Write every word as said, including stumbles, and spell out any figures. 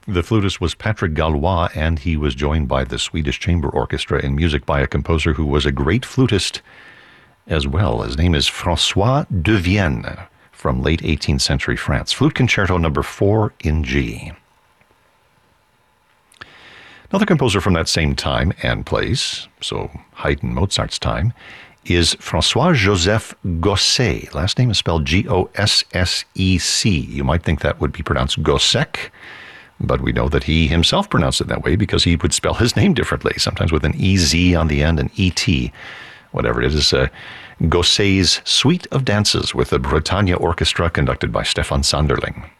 The flutist was Patrick Gallois, and he was joined by the Swedish Chamber Orchestra in music by a composer who was a great flutist as well. His name is François de Vienne, from late eighteenth century France. Flute Concerto number four in G. Another composer from that same time and place, so Haydn, Mozart's time, is François-Joseph Gossec. Last name is spelled G O S S E C. You might think that would be pronounced Gossec, but we know that he himself pronounced it that way because he would spell his name differently, sometimes with an E Z on the end and E T. Whatever it is, uh, Gossec's Suite of Dances with the Bretagne Orchestra conducted by Stefan Sanderling.